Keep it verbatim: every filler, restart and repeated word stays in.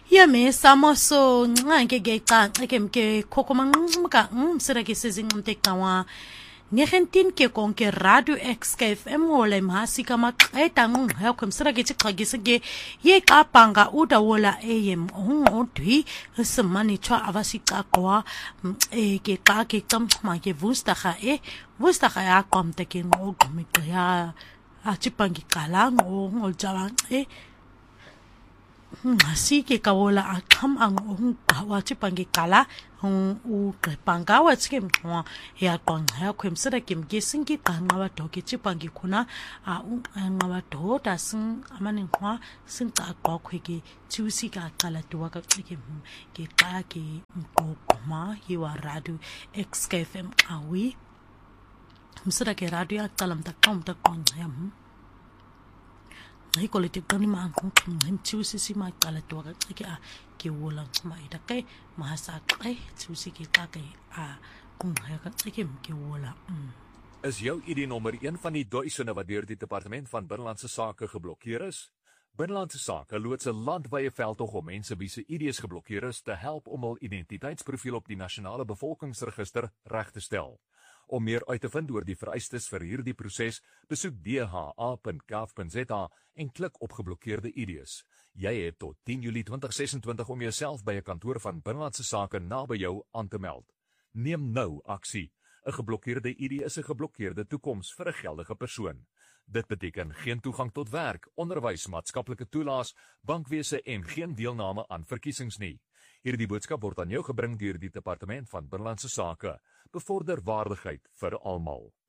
Yame samoso ncanke ke canke ke mke kokoma nqumka msira ke sezinqumte kawa ngehentin ke konke radio X K F M wole mhasi kama qeda nqha yakho msira ke xiqhagise ke ye qabanga uda wola em ongqodwi semani tshwa avasicaqwa e ke xa ke camxma ke vustaga e vustaga ya qamte ke ngoqumi ya achipangi qala ngoljawa e ngasi ke kawola aqham ang ongqawathi pangikala uqepanga wathi ke mxwa yaqonqa yakho emsira ke mkesinki qanqa wadoke chipangi khona a unqanqa wadoda sin amaninqwa sincaqwa khweke thiusika qala duwa ka xike ke xa ke mqoqoma yiwa radio X K F M awi msira ke radio yaqala mtaqamta qonqa yam Rikole te kani ma angkong mtiusi si ma kala tua ka ke a ke wola ma ida ke mahasa ke tiusi ke ka ke a kung ha ka ke ke wola Is jou I D nommer een van die duisende wat deur die Departement van Binnelandse Sake geblokkeer is? Binnelandse Sake loods 'n landwyse veldtog om mense wie se I D's geblokkeer is te help om hul identiteitsprofiel op die nasionale bevolkingsregister reg te stel. Om meer uit te vind oor die vereistes vir hierdie proses, besoek d h a punt gov punt z a en klik op geblokkeerde I D's. Jy het tot tien Julie twintig sesentwintig om jouself by 'n kantoor van Binnelandse Sake naby jou aan te meld. Neem nou aksie. 'n Geblokkeerde I D is 'n geblokkeerde toekoms vir 'n geldige persoon. Dit beteken geen toegang tot werk, onderwys, maatskaplike toelaas, bankwese en geen deelname aan verkiesings nie. Hierdie boodskap word aan jou gebring deur die Departement van Binnelandse Sake. Bevorder waardigheid vir almal.